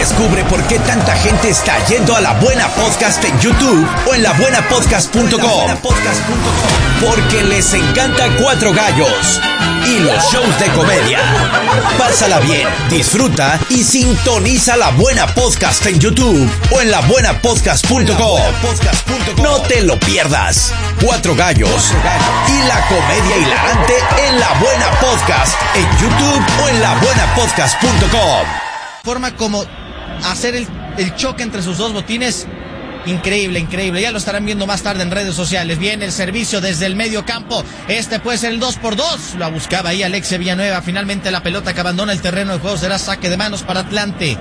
Descubre por qué tanta gente está yendo a La Buena Podcast en YouTube o en labuenapodcast.com. Porque les encanta Cuatro Gallos y los shows de comedia. Pásala bien, disfruta y sintoniza La Buena Podcast en YouTube o en labuenapodcast.com. No te lo pierdas. Cuatro Gallos y la comedia hilarante en La Buena Podcast en YouTube o en labuenapodcast.com. Forma como hacer el choque entre sus dos botines. Increíble. Ya lo estarán viendo más tarde en redes sociales. Viene el servicio desde el medio campo. Este puede ser el 2x2. Lo buscaba ahí Alexia Villanueva. Finalmente la pelota que abandona el terreno de juego será saque de manos para Atlante.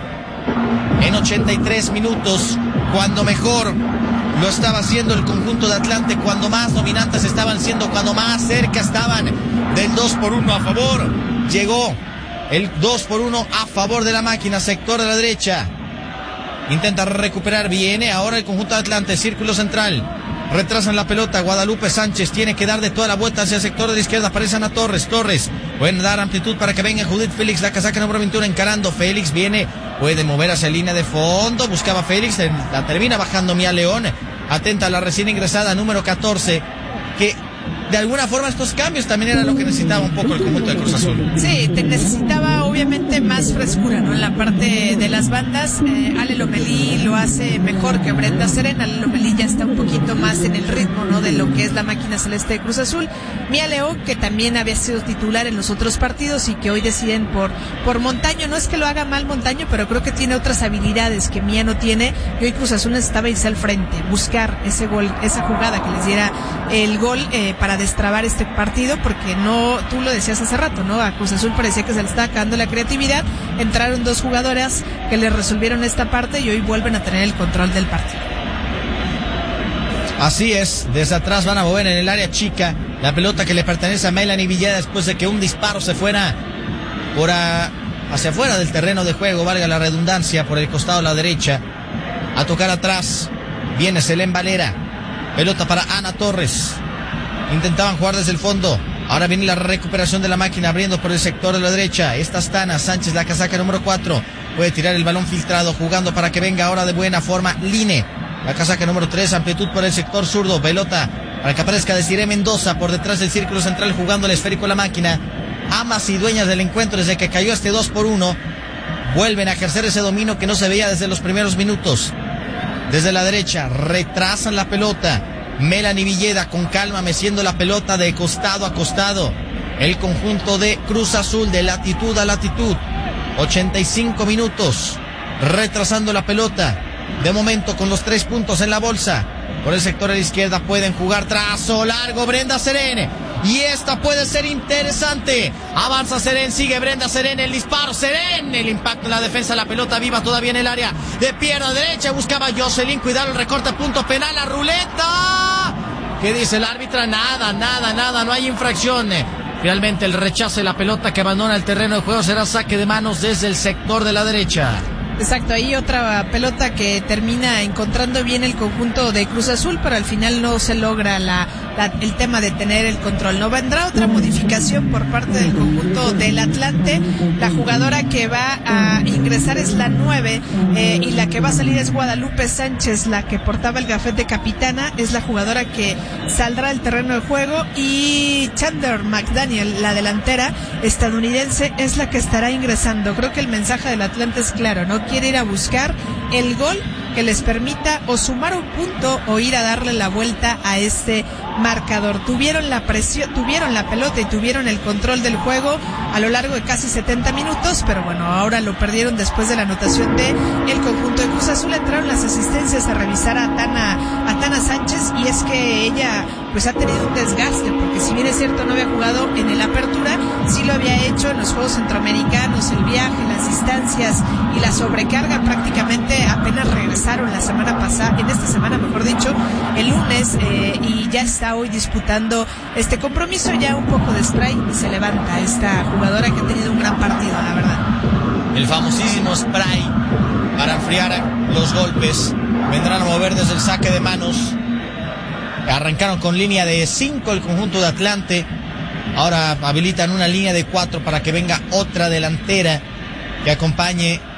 En 83 minutos, cuando mejor lo estaba haciendo el conjunto de Atlante, cuando más dominantes estaban siendo, cuando más cerca estaban del 2-1 a favor, llegó el 2-1 a favor de la máquina, sector de la derecha. Intenta recuperar, viene ahora el conjunto de Atlante, círculo central. Retrasan la pelota, Guadalupe Sánchez tiene que dar de toda la vuelta hacia el sector de la izquierda, aparece Ana Torres, pueden dar amplitud para que venga Judith Félix, la casaca número 21 encarando, Félix viene, puede mover hacia línea de fondo, buscaba Félix, la termina bajando Mía León, atenta a la recién ingresada número 14, que de alguna forma estos cambios también era lo que necesitaba un poco el conjunto de Cruz Azul. Sí, necesitaba obviamente más frescura, ¿no? En la parte de las bandas, Ale Lomelí lo hace mejor que Brenda Serena. Ale Lomelí ya está un poquito más en el ritmo, ¿no? De lo que es la máquina celeste de Cruz Azul. Mía León, que también había sido titular en los otros partidos y que hoy deciden por Montaño. No es que lo haga mal Montaño, pero creo que tiene otras habilidades que Mía no tiene. Y hoy Cruz Azul necesitaba irse al frente, buscar ese gol, esa jugada que les diera el gol para destrabar este partido, porque no, tú lo decías hace rato, ¿no? A Cruz Azul parecía que se le estaba acabando la creatividad. Entraron dos jugadoras que le resolvieron esta parte y hoy vuelven a tener el control del partido. Así es, desde atrás van a mover en el área chica la pelota que le pertenece a Melanie Villeda después de que un disparo se fuera hacia afuera del terreno de juego, valga la redundancia, por el costado a la derecha. A tocar atrás viene Selén Valera, pelota para Ana Torres. Intentaban jugar desde el fondo. Ahora viene la recuperación de la máquina, abriendo por el sector de la derecha. Esta es Tana Sánchez, la casaca número 4. Puede tirar el balón filtrado, jugando para que venga ahora de buena forma Line. La casaca número 3, amplitud por el sector zurdo. Pelota para que aparezca Desiree Mendoza por detrás del círculo central, jugando el esférico a la máquina. Amas y dueñas del encuentro desde que cayó este 2-1. Vuelven a ejercer ese dominio que no se veía desde los primeros minutos. Desde la derecha, retrasan la pelota. Melanie Villeda con calma meciendo la pelota de costado a costado. El conjunto de Cruz Azul de latitud a latitud. 85 minutos. Retrasando la pelota. De momento con los 3 puntos en la bolsa. Por el sector de la izquierda pueden jugar trazo largo Brenda Serén. Y esta puede ser interesante. Avanza Serén, sigue Brenda Serén, el disparo Serén, el impacto en la defensa, la pelota viva todavía en el área de pierna derecha, buscaba Jocelyn, cuidado el recorte, punto penal, la ruleta. ¿Qué dice el árbitro? Nada, no hay infracción. Finalmente el rechazo de la pelota que abandona el terreno de juego será saque de manos desde el sector de la derecha. Exacto, ahí otra pelota que termina encontrando bien el conjunto de Cruz Azul, pero al final no se logra el tema de tener el control. No vendrá otra modificación por parte del conjunto del Atlante. La jugadora que va a ingresar es la 9 y la que va a salir es Guadalupe Sánchez, la que portaba el gafete de capitana, es la jugadora que saldrá del terreno de juego, y Chandler McDaniel, la delantera estadounidense, es la que estará ingresando. Creo que el mensaje del Atlante es claro, ¿no? Quiere ir a buscar el gol que les permita o sumar un punto o ir a darle la vuelta a este marcador. Tuvieron la presión, tuvieron la pelota y tuvieron el control del juego a lo largo de casi 70 minutos, pero bueno, ahora lo perdieron después de la anotación de el conjunto de Cruz Azul. Entraron las asistencias a revisar a Tana Sánchez, y es que ella pues ha tenido un desgaste, porque si bien es cierto no había jugado en el Apertura, sí lo había hecho en los Juegos Centroamericanos, el viaje, las distancias y la sobrecarga. Prácticamente apenas regresaron la semana pasada, en esta semana mejor dicho, el lunes, y ya está hoy disputando este compromiso. Ya un poco de spray y se levanta esta jugadora que ha tenido un gran partido, la verdad. El famosísimo spray para enfriar los golpes. Vendrán a mover desde el saque de manos. Arrancaron con línea de 5 el conjunto de Atlante. Ahora habilitan una línea de 4 para que venga otra delantera que acompañe